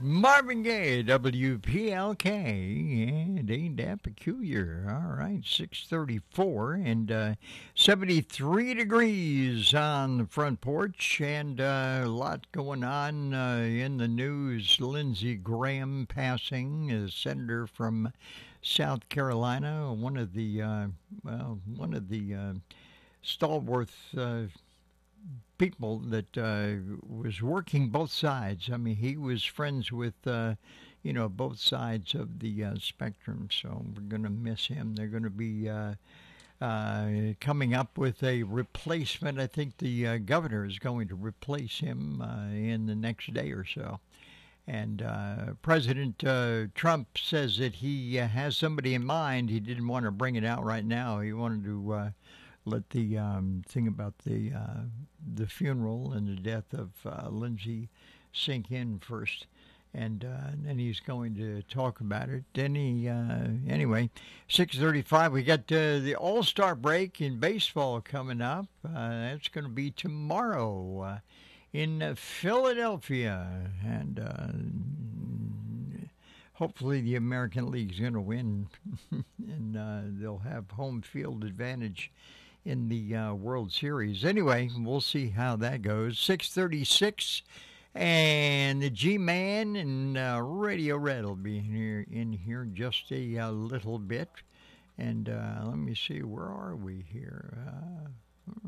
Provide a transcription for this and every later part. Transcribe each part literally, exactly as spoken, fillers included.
Marvin Gaye, W P L K, and ain't that peculiar? All right, six thirty-four and uh, seventy-three degrees on the front porch, and uh, a lot going on uh, in the news. Lindsey Graham passing, a senator from South Carolina, one of the uh, well, one of the uh, stalwart uh, people that uh, was working both sides. I mean, he was friends with, uh, you know, both sides of the uh, spectrum. So we're going to miss him. They're going to be uh, uh, coming up with a replacement. I think the uh, governor is going to replace him uh, in the next day or so. And uh, President uh, Trump says that he uh, has somebody in mind. He didn't want to bring it out right now. He wanted to uh, let the um, thing about the uh, the funeral and the death of uh, Lindsay sink in first, and, uh, and then he's going to talk about it. Then he uh, anyway, six thirty-five. We got uh, the All Star break in baseball coming up. Uh, that's going to be tomorrow. Uh, in uh, Philadelphia, and uh, hopefully the American League's going to win, and uh, they'll have home field advantage in the uh, World Series. Anyway, we'll see how that goes. six thirty-six, and the G-Man and uh, Radio Red will be here in here just a, uh little bit. And uh, let me see, where are we here? Uh, hmm,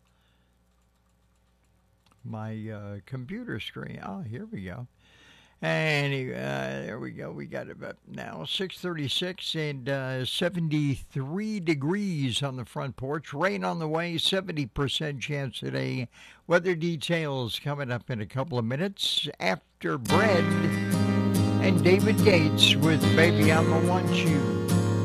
my uh, computer screen. Oh, here we go. And uh, there we go. We got it up now. six thirty-six and uh, seventy-three degrees on the front porch. Rain on the way. seventy percent chance today. Weather details coming up in a couple of minutes after Bread and David Gates with Baby I'ma Want You.